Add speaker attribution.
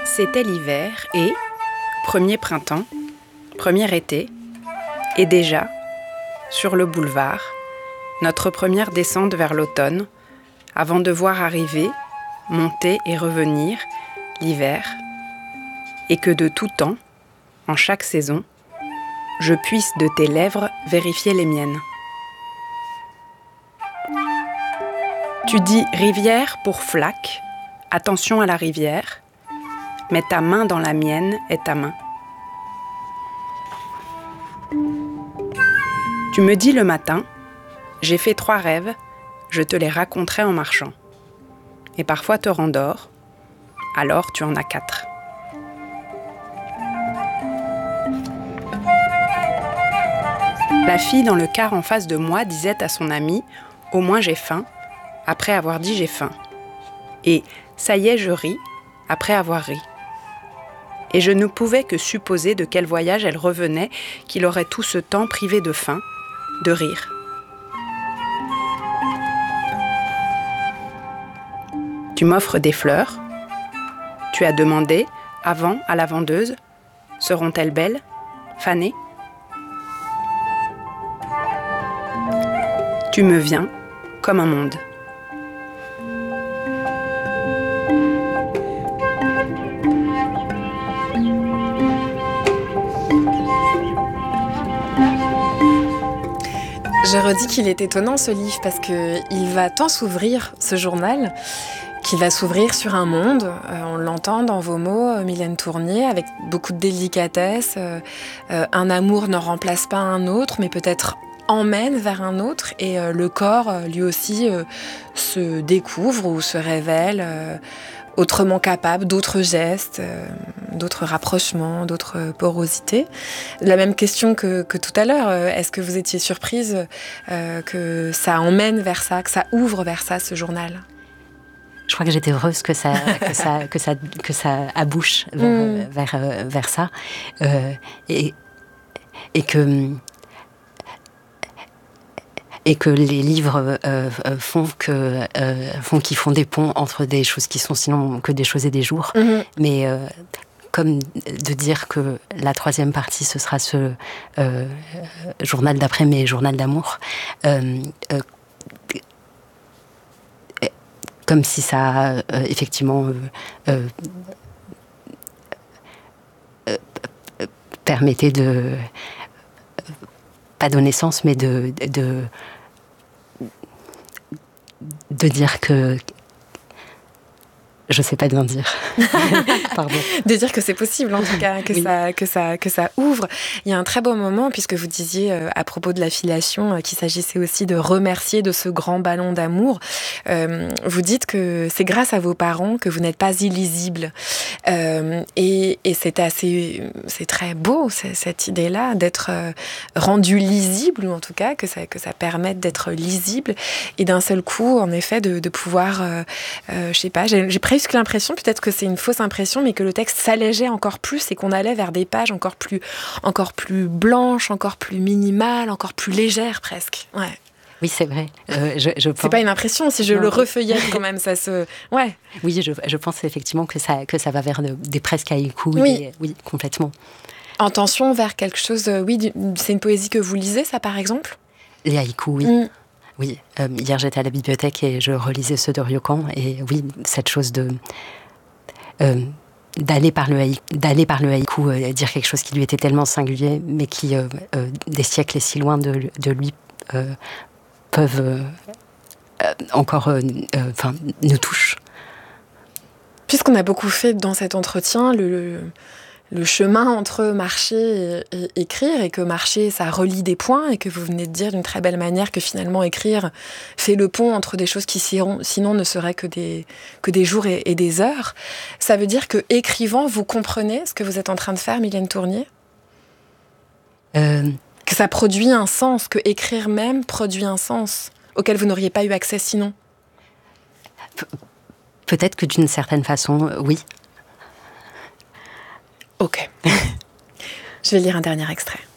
Speaker 1: C'était l'hiver et, premier printemps, premier été, et déjà, sur le boulevard, notre première descente vers l'automne, avant de voir arriver, monter et revenir, l'hiver, et que de tout temps, en chaque saison, je puisse de tes lèvres vérifier les miennes. Tu dis rivière pour flaque, attention à la rivière, mais ta main dans la mienne est ta main. Tu me dis le matin, j'ai fait 3 rêves, je te les raconterai en marchant. Et parfois te rendors, alors tu en as 4. La fille dans le car en face de moi disait à son amie « Au moins j'ai faim », après avoir dit « j'ai faim ». Et « ça y est, je ris », après avoir ri. Et je ne pouvais que supposer de quel voyage elle revenait, qu'il aurait tout ce temps privé de faim, de rire. Tu m'offres des fleurs. Tu as demandé, avant, à la vendeuse, seront-elles belles, fanées ? Tu me viens comme un monde.
Speaker 2: Je redis qu'il est étonnant ce livre parce qu'il va tant s'ouvrir, ce journal, qu'il va s'ouvrir sur un monde. On l'entend dans vos mots, Mylène Tournier, avec beaucoup de délicatesse. Un amour ne remplace pas un autre, mais peut-être emmène vers un autre. Et le corps, lui aussi, se découvre ou se révèle autrement capable d'autres gestes, d'autres rapprochements, d'autres porosités. La même question que tout à l'heure, est-ce que vous étiez surprise que ça emmène vers ça, que ça ouvre vers ça, ce journal ?
Speaker 3: Je crois que j'étais heureuse que ça abouche vers ça. Et que les livres font des ponts entre des choses qui sont sinon que des choses et des jours. Mais comme de dire que la 3e partie, ce sera ce journal d'après, mais journal d'amour. Comme si ça, effectivement, permettait de... pas donner sens, mais de dire que... Je sais pas bien dire. Pardon.
Speaker 2: De dire que c'est possible, en tout cas, que ça ouvre. Il y a un très beau moment, puisque vous disiez, à propos de la filiation, qu'il s'agissait aussi de remercier de ce grand ballon d'amour. Vous dites que c'est grâce à vos parents que vous n'êtes pas illisible. Et c'est très beau, cette idée-là, d'être rendu lisible, ou en tout cas, que ça permette d'être lisible. Et d'un seul coup, en effet, de pouvoir, je sais pas, j'ai presque l'impression, peut-être que c'est une fausse impression, mais que le texte s'allégeait encore plus et qu'on allait vers des pages encore plus blanches, encore plus minimales, encore plus légères presque. Ouais.
Speaker 3: Oui, c'est vrai. Je pense...
Speaker 2: C'est pas une impression, si je le refeuillette quand même, ça se... Ouais.
Speaker 3: Oui, je pense effectivement que ça va vers des presque haïkus.
Speaker 2: Oui.
Speaker 3: Oui, complètement.
Speaker 2: En tension vers quelque chose... Oui, c'est une poésie que vous lisez, ça, par exemple ?
Speaker 3: Les haïkus, oui. Oui, hier j'étais à la bibliothèque et je relisais ceux de Ryokan, et oui, cette chose d'aller par le haïku, dire quelque chose qui lui était tellement singulier, mais qui, des siècles et si loin de lui, peuvent encore, nous touchent.
Speaker 2: Puisqu'on a beaucoup fait dans cet entretien, le chemin entre marcher et écrire, et que marcher, ça relie des points, et que vous venez de dire d'une très belle manière que finalement écrire fait le pont entre des choses qui sinon ne seraient que des jours et des heures. Ça veut dire que écrivant, vous comprenez ce que vous êtes en train de faire, Mylène Tournier ? Que ça produit un sens, que écrire même produit un sens auquel vous n'auriez pas eu accès sinon ?
Speaker 3: Peut-être que d'une certaine façon, oui.
Speaker 2: Ok. Je vais lire un dernier extrait.